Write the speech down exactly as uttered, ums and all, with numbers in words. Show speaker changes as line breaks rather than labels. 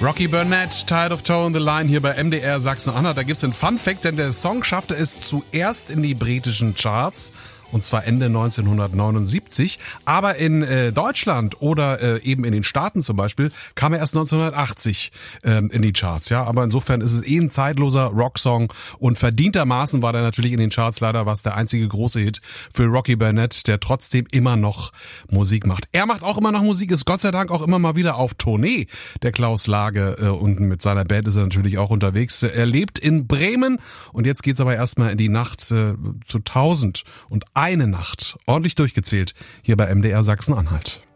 Rocky Burnett, Tired of Towing the Line hier bei M D R Sachsen-Anhalt. Da gibt's einen Fun-Fact, denn der Song schaffte es zuerst in die britischen Charts. Und zwar Ende neunzehnhundertneunundsiebzig. Aber in äh, Deutschland oder äh, eben in den Staaten zum Beispiel kam er erst neunzehnhundertachtzig ähm, in die Charts. Ja, aber insofern ist es eh ein zeitloser Rocksong. Und verdientermaßen war der natürlich in den Charts leider was der einzige große Hit für Rocky Burnett, der trotzdem immer noch Musik macht. Er macht auch immer noch Musik, ist Gott sei Dank auch immer mal wieder auf Tournee, der Klaus Lage. Äh, und mit seiner Band ist er natürlich auch unterwegs. Er lebt in Bremen und jetzt geht's aber erstmal in die Nacht äh, zu tausend und eine Nacht. Ordentlich durchgezählt hier bei M D R Sachsen-Anhalt.